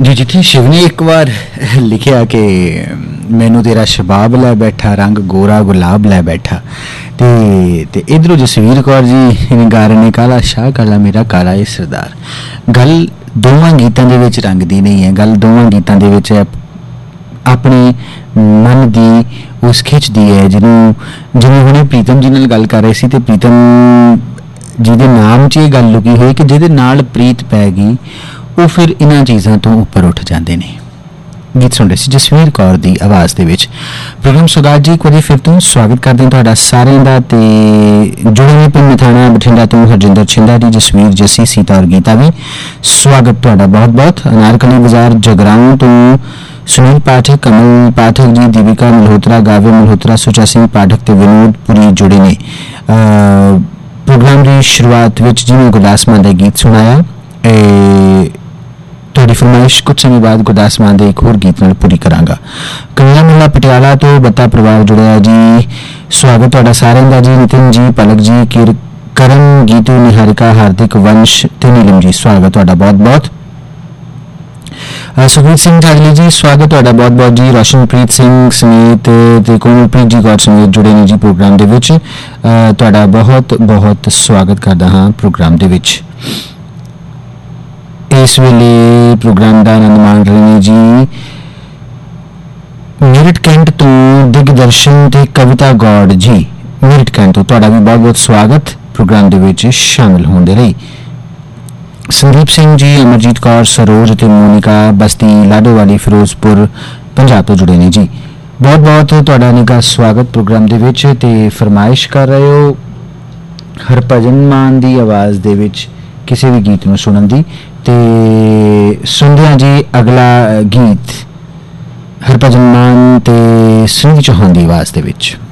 जी जिथे शिव ने एक बार लिखिया कि मैनू तेरा शबाब लै बैठा रंग गोरा गुलाब लै बैठा ते इधरों जसवीर कौर जी गा रहे ने काला शाह काला मेरा काला ए सरदार। गल दोवां गीतां दे विच रंग दी नहीं है, गल दोवां गीतां दे विच अपने मन की उस खिच दी है जिन्होंने हुणे प्रीतम जी नाल गल कर रहे सी ते प्रीतम जी दे नाम च ये गल लुकी हुई कि जिहदे नाल प्रीत पै गई वो फिर इन्हां चीज़ों तो उपर उठ जाते हैं। गीत सुन रहे सी जसवीर कौर की आवाज़ दे विच। प्रोग्राम सुगात जी एक बार फिर तो स्वागत करते हैं तुहाडा सारिआं दा ते जुड़े ने पिंड मथाना बठिंडा तो हरजिंदर छिंदा जी, जसवीर, जसी, सीता और गीता भी स्वागत तुहाडा बहुत बहुत। अनारकली बाजार जगराऊं तो सुनील पाठक, कमल पाठक जी, दीपिका मल्होत्रा, गावे मल्होत्रा, सुचा सिंह पाठक ते विनोद पुरी जुड़े ने। प्रोग्राम की शुरुआत विच जिन्होंने गुरदास मान का गीत सुनाया थोड़ी फरमाइश कुछ समय बाद गुरदास मान के एक होर गीत नाल पूरी करांगा। कन्या मुला पटियाला तो बत्ता परिवार जुड़िया जी, स्वागत तुहाडा सारिआं दा जी। नितिन जी, पलक जी, करण, गीतू, निहारिका, हार्दिक, वंश ते नीलम जी स्वागत तुहाडा बहुत बहुत। सुखवीर सिंह जागली जी स्वागत तुहाडा बहुत बहुत जी। रोशनप्रीत सिंह समेत ते कोमलप्रीत जी गौर समेत जुड़े ने जी प्रोग्राम दे विच, तुहाडा बहुत बहुत स्वागत करदा हां प्रोग्राम दे विच। इस वेले प्रोग्राम का आनंद मान रहे हैं जी मेरिट कैंट तो दिग्दर्शन ते कविता गौड़ जी, मेरिट कैंट तो तुहाडा भी बहुत बहुत स्वागत प्रोग्राम दे विच शामिल होने दे लई। संदीप सिंह जी, अमरजीत कौर, सरोज ते मोनिका बस्ती लाडोवाली फिरोजपुर पंजाब तो जुड़े ने जी, बहुत बहुत तुहाडा निघा स्वागत प्रोग्राम दे विच। ते फरमाइश कर रहे हो हरभजन मान की आवाज़ दे विच किसी भी गीत नूं सुनन दी ते सुनदियां जी अगला गीत हरभजन मान ते सुनील चौहान की आवाज़ दे विच।